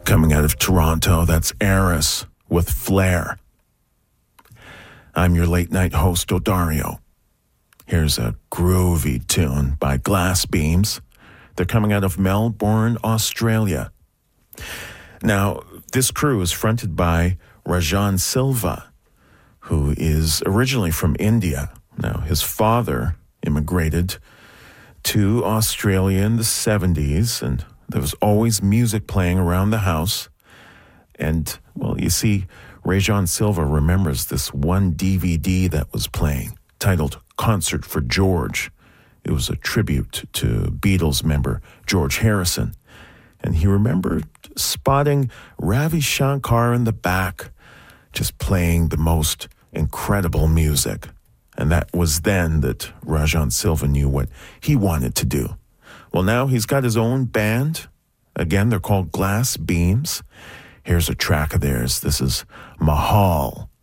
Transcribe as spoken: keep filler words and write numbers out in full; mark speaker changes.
Speaker 1: Coming out of Toronto, that's Eris with Flair. I'm your late night host, Odario. Here's a groovy tune by Glass Beams. They're coming out of Melbourne, Australia. Now, this crew is fronted by Rajan Silva, who is originally from India. Now, his father immigrated to Australia in the seventies, and there was always music playing around the house. And, well, you see, Rajan Silva remembers this one D V D that was playing, titled Concert for George. It was a tribute to Beatles member George Harrison. And he remembered spotting Ravi Shankar in the back, just playing the most incredible music. And that was then that Rajan Silva knew what he wanted to do. Well, now he's got his own band. Again, they're called Glass Beams. Here's a track of theirs. This is Mahal.